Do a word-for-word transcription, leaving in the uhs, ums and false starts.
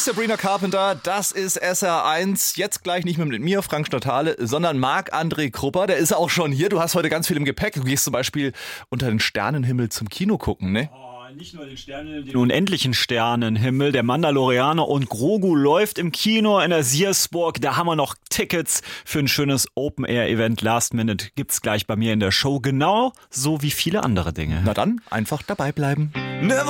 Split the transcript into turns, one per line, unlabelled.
ist Sabrina Carpenter, das ist S R eins. Jetzt gleich nicht mehr mit mir, Frank Stotale, sondern Marc-André Krupper. Der ist auch schon hier. Du hast heute ganz viel im Gepäck. Du gehst zum Beispiel unter den Sternenhimmel zum Kino gucken, ne?
Nicht nur den Sternen, den unendlichen Sternenhimmel. Der Mandalorianer und Grogu läuft im Kino in der Siersburg. Da haben wir noch Tickets für ein schönes Open-Air-Event. Last Minute gibt's gleich bei mir in der Show. Genau so wie viele andere Dinge.
Na dann, einfach dabei bleiben.
Never